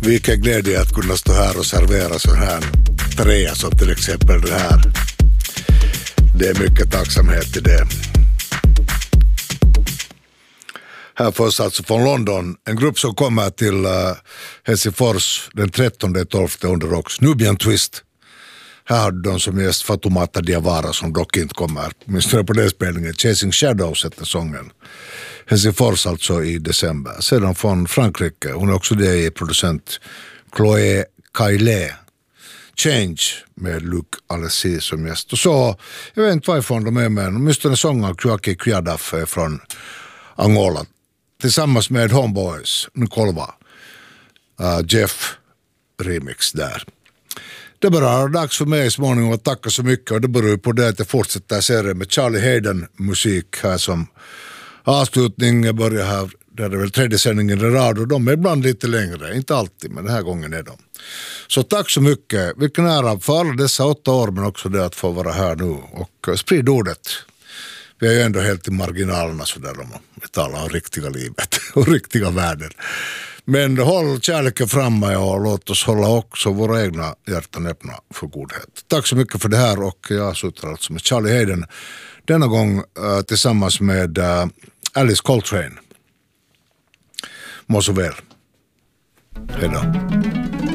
Vilken glädje att kunna stå här och servera så här trea som till exempel det här. Det är mycket tacksamhet i det. Här först alltså från London, en grupp som kommer till Helsingfors den 13/12 under Rocks, Nubian Twist. Här hade de som gäst Fatoumata Diawara som dock inte kommer. Minns du på den spelningen? Chasing Shadows heter sången. Helsingfors alltså i december. Sedan från Frankrike, hon är också det i producent Chloé Caillet. Change med Luc Alessi som gäst. Och så, jag vet inte varifrån de är med, åtminstone sångaren Kouaki Kouadaf är från Angola. Tillsammans med Homeboys, Nicolva, Jeff remix där. Det bara dags för mig småningom att tacka så mycket, och det beror på det att jag fortsätter serien med Charlie Hayden musik här som avslutning. Börjar här, det är väl tredje sändningen i rad, och de är ibland lite längre, inte alltid, men den här gången är de. Så tack så mycket, vilken ära för alla dessa 8 år, men också det att få vara här nu och sprid ordet. Vi är ju ändå helt i marginalerna sådär om vi talar om riktiga livet och riktiga världen. Men håll kärleken framme och låt oss hålla också våra egna hjärtan öppna för godhet. Tack så mycket för det här, och jag slutar alltså med Charlie Hayden. Denna gång tillsammans med Alice Coltrane. Må så väl. Hej då.